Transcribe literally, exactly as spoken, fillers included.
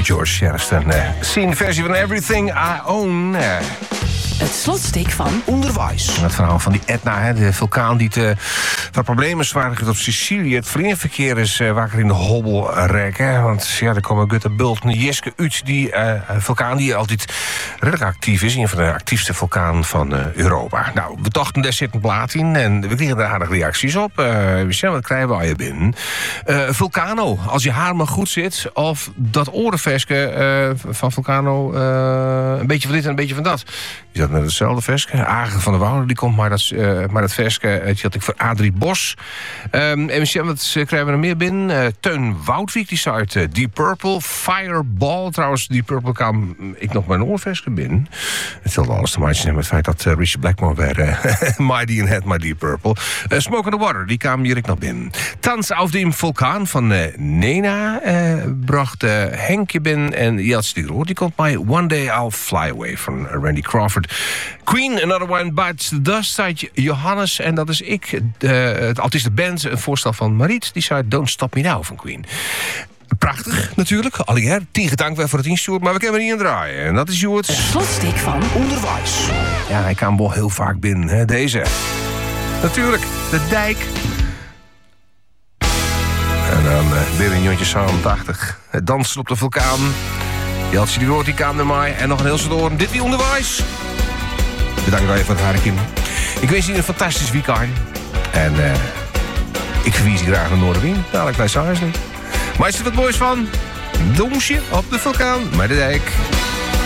George Harrison. Uh, zien versie van Everything I Own. Uh. Het slotstuk van Onderwijs. Het verhaal van die Etna, hè, de vulkaan die te, van problemen zwaar op Sicilië. Het vriendenverkeer is uh, wakker in de hobbelrek. Hè, want ja, er komen Gutte Bult en Jeske Ut, die uh, vulkaan die altijd redelijk actief is. Een van de actiefste vulkaan van uh, Europa. Nou, we dachten, daar zit een plaat in en we kregen daar aardige reacties op. Uh, Michel, wat krijgen we al je binnen? Uh, Vulcano, als je haar maar goed zit. Of dat orenversje uh, van Vulcano, uh, een beetje van dit en een beetje van dat. Je zat met hetzelfde versje. Agen van der Woude, die komt, maar dat, uh, maar dat versje uh, had ik voor Adrie Bos. Um, en Michel, wat krijgen we er meer binnen? Uh, Teun Woudwijk, die zei uit uh, Deep Purple. Fireball, trouwens, Deep Purple kwam ik nog mijn oorversje binnen. Het zal alles te maken hebben met het feit dat uh, Richard Blackmore weer uh, Mighty and Had My Deep Purple. Uh, Smoke on the Water, die kwam hier ik nog binnen. Tanz auf dem Vulkaan van uh, Nena uh, bracht uh, Henkje binnen. En Jels die Rood, die komt bij One Day I'll Fly Away van uh, Randy Crawford. Queen, Another One Bites the Dust, zei Johannes. En dat is ik. De, het artiest de band, een voorstel van Mariet. Die zei Don't Stop Me Now van Queen. Prachtig, natuurlijk. Allier, tien gedankt voor het insturen. Maar we kunnen er niet aan draaien. En dat is Joet. Het slotstuk van Onderwijs. Ja, hij kan wel heel vaak binnen. Hè? Deze. Natuurlijk, de dijk. En dan uh, weer een jontje zevenentachtig. Het dansen op de vulkaan. Jeltje die Rood, die kwam naar mij. En nog een heel door. Dit wie Onderwijs. Bedankt wel even voor het haarkiem. Ik wens jullie een fantastisch weekend. En uh, ik verwijs je graag naar Noorderwien. Dadelijk bij Saarsley. Maar is er wat moois van? Donsje op de vulkaan. Maar de dijk.